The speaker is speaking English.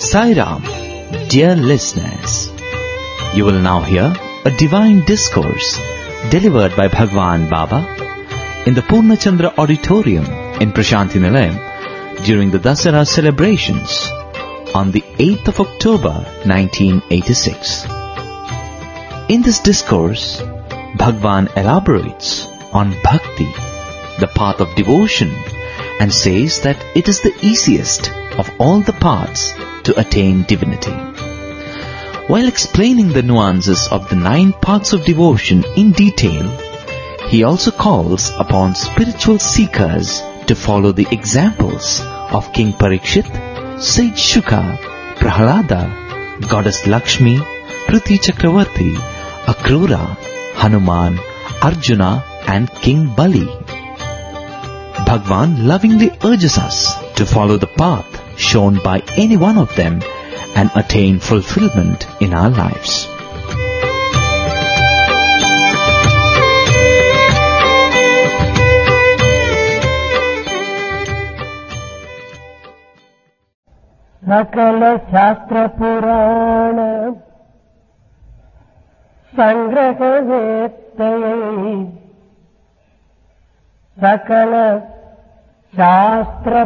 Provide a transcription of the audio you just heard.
Sai Ram, dear listeners, you will now hear a divine discourse delivered by Bhagwan Baba in the Purnachandra Auditorium in Prashanti Nilayam during the Dasara celebrations on the 8th of October 1986. In this discourse, Bhagwan elaborates on Bhakti, the path of devotion, and says that it is the easiest of all the paths to attain divinity. While explaining the nuances of the 9 paths of devotion in detail, he also calls upon spiritual seekers to follow the examples of King Parikshit, Sage Shuka, Prahalada, Goddess Lakshmi, Prithvi Chakravarti, Akrura, Hanuman, Arjuna and King Bali. Bhagwan lovingly urges us to follow the path shown by any one of them and attain fulfillment in our lives. Sakala Shastra Purana Sangrahavettai Sakala Shastra